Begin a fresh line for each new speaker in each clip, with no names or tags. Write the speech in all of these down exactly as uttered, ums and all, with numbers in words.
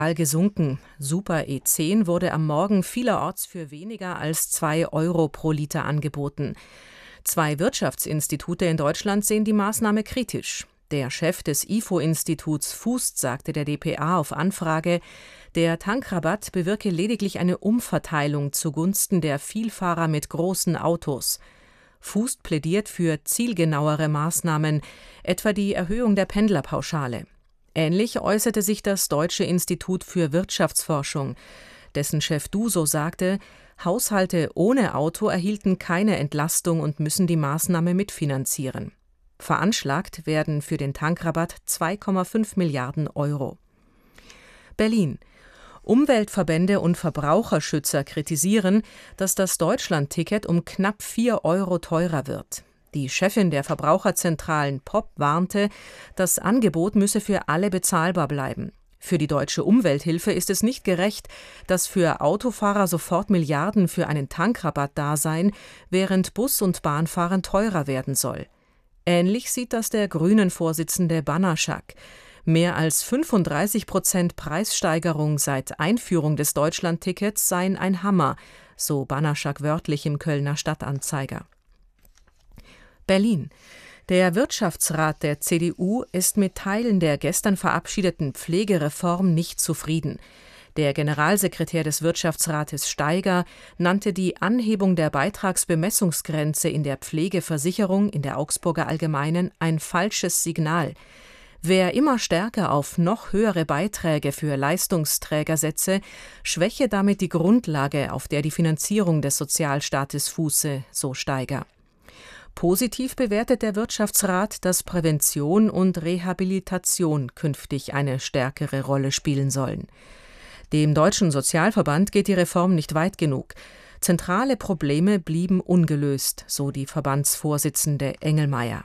gesunken. Super E zehn wurde am Morgen vielerorts für weniger als zwei Euro pro Liter angeboten. Zwei Wirtschaftsinstitute in Deutschland sehen die Maßnahme kritisch. Der Chef des I F O-Instituts Fußt sagte der dpa auf Anfrage, der Tankrabatt bewirke lediglich eine Umverteilung zugunsten der Vielfahrer mit großen Autos. Fußt plädiert für zielgenauere Maßnahmen, etwa die Erhöhung der Pendlerpauschale. Ähnlich äußerte sich das Deutsche Institut für Wirtschaftsforschung. Dessen Chef Duso sagte, Haushalte ohne Auto erhielten keine Entlastung und müssen die Maßnahme mitfinanzieren. Veranschlagt werden für den Tankrabatt zwei Komma fünf Milliarden Euro. Berlin. Umweltverbände und Verbraucherschützer kritisieren, dass das Deutschland-Ticket um knapp vier Euro teurer wird. Die Chefin der Verbraucherzentralen P O P warnte, das Angebot müsse für alle bezahlbar bleiben. Für die Deutsche Umwelthilfe ist es nicht gerecht, dass für Autofahrer sofort Milliarden für einen Tankrabatt da seien, während Bus- und Bahnfahren teurer werden soll. Ähnlich sieht das der Grünen-Vorsitzende Banaschak. Mehr als fünfunddreißig Prozent Preissteigerung seit Einführung des Deutschland-Tickets seien ein Hammer, so Banaschak wörtlich im Kölner Stadtanzeiger. Berlin. Der Wirtschaftsrat der C D U ist mit Teilen der gestern verabschiedeten Pflegereform nicht zufrieden. Der Generalsekretär des Wirtschaftsrates Steiger nannte die Anhebung der Beitragsbemessungsgrenze in der Pflegeversicherung in der Augsburger Allgemeinen ein falsches Signal. Wer immer stärker auf noch höhere Beiträge für Leistungsträger setze, schwäche damit die Grundlage, auf der die Finanzierung des Sozialstaates fuße, so Steiger. Positiv bewertet der Wirtschaftsrat, dass Prävention und Rehabilitation künftig eine stärkere Rolle spielen sollen. Dem Deutschen Sozialverband geht die Reform nicht weit genug. Zentrale Probleme blieben ungelöst, so die Verbandsvorsitzende Engelmeier.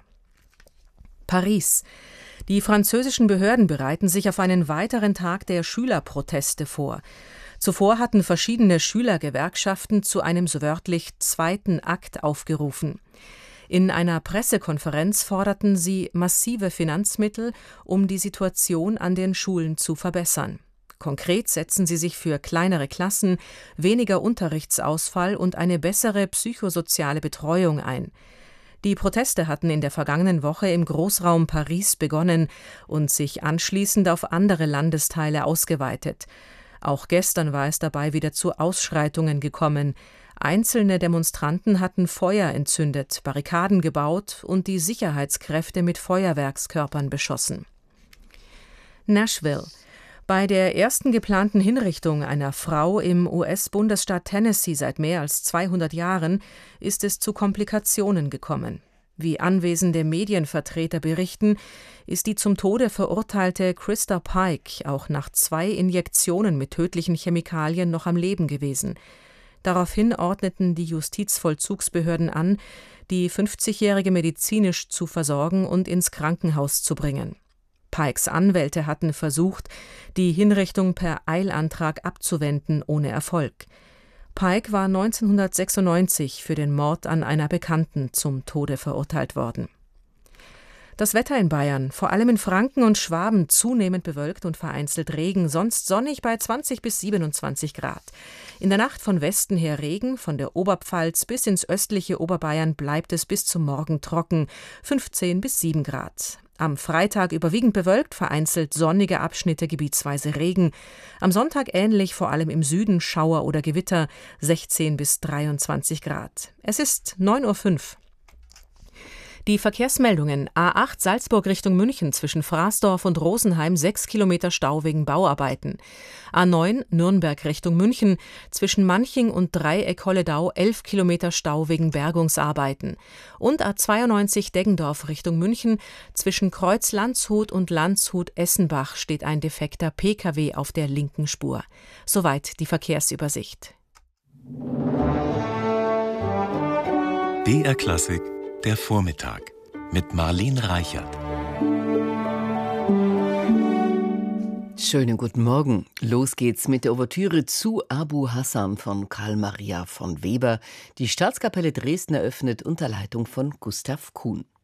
Paris. Die französischen Behörden bereiten sich auf einen weiteren Tag der Schülerproteste vor. Zuvor hatten verschiedene Schülergewerkschaften zu einem so wörtlich zweiten Akt aufgerufen. In einer Pressekonferenz forderten sie massive Finanzmittel, um die Situation an den Schulen zu verbessern. Konkret setzen sie sich für kleinere Klassen, weniger Unterrichtsausfall und eine bessere psychosoziale Betreuung ein. Die Proteste hatten in der vergangenen Woche im Großraum Paris begonnen und sich anschließend auf andere Landesteile ausgeweitet. Auch gestern war es dabei wieder zu Ausschreitungen gekommen. Einzelne Demonstranten hatten Feuer entzündet, Barrikaden gebaut und die Sicherheitskräfte mit Feuerwerkskörpern beschossen. Nashville. Bei der ersten geplanten Hinrichtung einer Frau im U S-Bundesstaat Tennessee seit mehr als zweihundert Jahren ist es zu Komplikationen gekommen. Wie anwesende Medienvertreter berichten, ist die zum Tode verurteilte Christa Pike auch nach zwei Injektionen mit tödlichen Chemikalien noch am Leben gewesen. Daraufhin ordneten die Justizvollzugsbehörden an, die fünfzigjährige medizinisch zu versorgen und ins Krankenhaus zu bringen. Pikes Anwälte hatten versucht, die Hinrichtung per Eilantrag abzuwenden, ohne Erfolg. Pike war neunzehnhundertsechsundneunzig für den Mord an einer Bekannten zum Tode verurteilt worden. Das Wetter in Bayern, vor allem in Franken und Schwaben, zunehmend bewölkt und vereinzelt Regen, sonst sonnig bei zwanzig bis siebenundzwanzig Grad. In der Nacht von Westen her Regen, von der Oberpfalz bis ins östliche Oberbayern bleibt es bis zum Morgen trocken, fünfzehn bis sieben Grad. Am Freitag überwiegend bewölkt, vereinzelt sonnige Abschnitte, gebietsweise Regen. Am Sonntag ähnlich, vor allem im Süden Schauer oder Gewitter, sechzehn bis dreiundzwanzig Grad. Es ist neun Uhr fünf. Die Verkehrsmeldungen: A acht Salzburg Richtung München zwischen Fraßdorf und Rosenheim sechs Kilometer Stau wegen Bauarbeiten. A neun Nürnberg Richtung München zwischen Manching und Dreieck-Holledau elf Kilometer Stau wegen Bergungsarbeiten. Und A zweiundneunzig Deggendorf Richtung München zwischen Kreuz Landshut und Landshut-Essenbach steht ein defekter P K W auf der linken Spur. Soweit die Verkehrsübersicht.
B R Klassik, der Vormittag mit Marlene Reichert.
Schönen guten Morgen. Los geht's mit der Ouvertüre zu Abu Hassam von Karl Maria von Weber. Die Staatskapelle Dresden eröffnet unter Leitung von Gustav Kuhn.